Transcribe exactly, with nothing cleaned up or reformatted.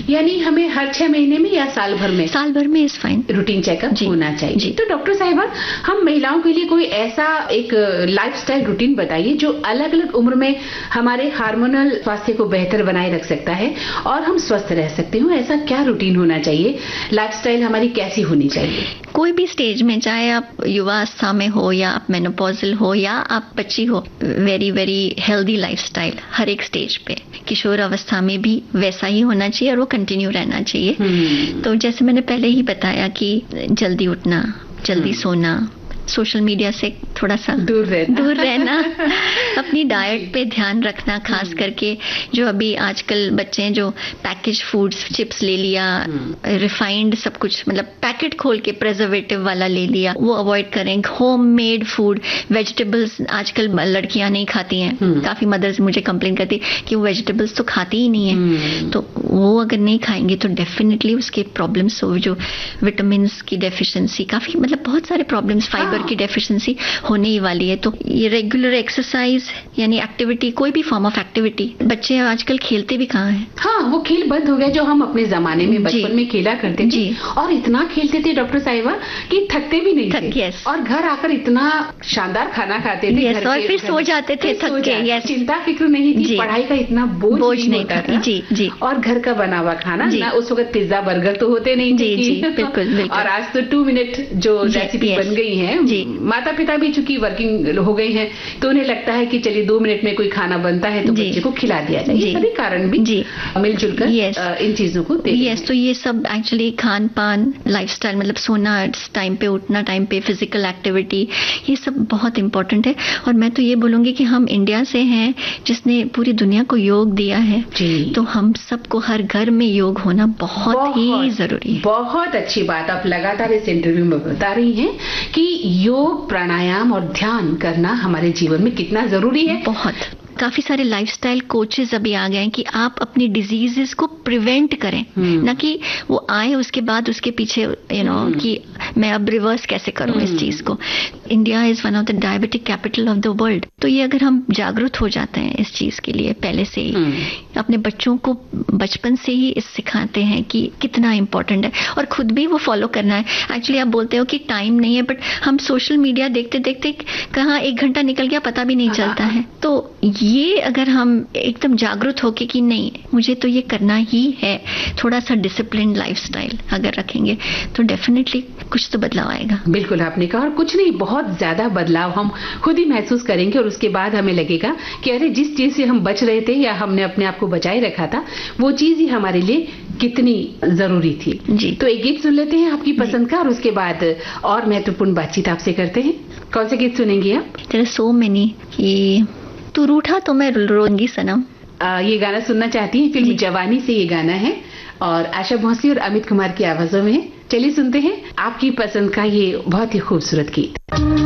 यानी हमें हर छह महीने में या साल भर में? साल भर में इज फाइन, रूटीन चेकअप होना चाहिए। तो डॉक्टर साहिबा, हम महिलाओं के लिए कोई ऐसा एक लाइफस्टाइल रूटीन बताइए जो अलग अलग उम्र में हमारे हार्मोनल स्वास्थ्य को बेहतर बनाए रख सकता है और हम स्वस्थ रह सकते हो। ऐसा क्या रूटीन होना चाहिए? लाइफस्टाइल हमारी कैसी होनी चाहिए? कोई भी स्टेज में, चाहे आप युवावस्था में हो या आप मेनोपॉजल हो या आप बच्ची हो, वेरी वेरी हेल्दी लाइफस्टाइल हर एक स्टेज पे। किशोर अवस्था में भी वैसा ही होना चाहिए और वो कंटिन्यू रहना चाहिए। तो जैसे मैंने पहले ही बताया कि जल्दी उठना, जल्दी सोना, सोशल मीडिया से थोड़ा सा दूर रहना दूर रहना अपनी डाइट पे ध्यान रखना, खास करके जो अभी आजकल बच्चे हैं जो पैकेज फूड्स, चिप्स ले लिया, रिफाइंड सब कुछ, मतलब पैकेट खोल के प्रिजर्वेटिव वाला ले लिया, वो अवॉइड करें। होम मेड फूड, वेजिटेबल्स आजकल लड़कियां नहीं खाती हैं, काफी मदर्स मुझे कंप्लेन करती कि वो वेजिटेबल्स तो खाती ही नहीं है। तो वो अगर नहीं खाएंगे तो डेफिनेटली उसके प्रॉब्लम्स, जो विटामिन की डेफिशिएंसी, काफी मतलब बहुत सारे प्रॉब्लम्स, फाइबर की डेफिशिएंसी होने ही वाली है। तो ये रेगुलर एक्सरसाइज यानी एक्टिविटी, कोई भी फॉर्म ऑफ एक्टिविटी, बच्चे आजकल खेलते भी कहाँ हैं? हाँ, वो खेल बंद हो गया जो हम अपने जमाने में बचपन में खेला करते थे और इतना खेलते थे डॉक्टर साहिबा कि थकते भी नहीं थे। yes. और घर आकर इतना शानदार खाना खाते थे। yes, और फिर सो जाते थे थक के। yes. चिंता फिक्र नहीं थी, पढ़ाई का इतना बोझ, बोझ नहीं, नहीं होता था। जी जी। और घर का बना हुआ खाना ना, उस वक्त पिज्जा बर्गर तो होते नहीं थे। जी जी, बिल्कुल बिल्कुल। और आज तो टू मिनट जो रेसिपी बन गई है, माता पिता भी चूंकि वर्किंग हो गई हैं तो उन्हें लगता है कि चलिए दो मिनट में कोई खाना बनता है तो बच्चे को खिला दिया जाए। ये सभी कारण भी मिलजुल कर इन चीजों को यस। तो ये सब एक्चुअली खान पान, लाइफस्टाइल, मतलब सोना टाइम पे, उठना टाइम पे, फिजिकल एक्टिविटी, ये सब बहुत इंपॉर्टेंट है। और मैं तो ये बोलूंगी कि हम इंडिया से हैं जिसने पूरी दुनिया को योग दिया है, तो हम सबको हर घर में योग होना बहुत, बहुत ही जरूरी है। बहुत अच्छी बात आप लगातार इस इंटरव्यू में बता रही हैं कि योग, प्राणायाम और ध्यान करना हमारे जीवन में कितना जरूरी है। बहुत काफी सारे लाइफस्टाइल कोचेस अभी आ गए हैं कि आप अपनी डिजीजेस को प्रिवेंट करें, ना कि वो आए उसके बाद उसके पीछे यू नो कि मैं अब रिवर्स कैसे करूं इस चीज को। India is one of the diabetic capital of the world. तो ये अगर हम जागरूक हो जाते हैं इस चीज के लिए पहले से ही, अपने बच्चों को बचपन से ही इस सिखाते हैं कि कितना इंपॉर्टेंट है और खुद भी वो फॉलो करना है। एक्चुअली आप बोलते हो कि टाइम नहीं है, बट हम सोशल मीडिया देखते देखते कहाँ एक घंटा निकल गया पता भी नहीं चलता है। तो ये अगर हम एकदम जागरूक होके कि नहीं मुझे तो ये करना ही है, थोड़ा सा डिसिप्लिन लाइफस्टाइल अगर रखेंगे तो डेफिनेटली कुछ तो बदलाव आएगा। बिल्कुल आपने कहा, और कुछ नहीं, बहुत ज्यादा बदलाव हम खुद ही महसूस करेंगे और उसके बाद हमें लगेगा कि अरे जिस चीज से हम बच रहे थे या हमने अपने आप को बचाए रखा था वो चीज ही हमारे लिए कितनी जरूरी थी। जी। तो एक गीत सुन लेते हैं आपकी पसंद का और उसके बाद और महत्वपूर्ण बातचीत आपसे करते हैं। कौन से गीत सुनेंगी आप? देयर आर सो मेनी कि तू रूठा तो मैं रोऊंगी सनम। आ, ये गाना सुनना चाहती हैं? फिल्म जवानी से ये गाना है और आशा भोसले और अमित कुमार की आवाजों में है। चलिए सुनते हैं आपकी पसंद का ये बहुत ही खूबसूरत गीत।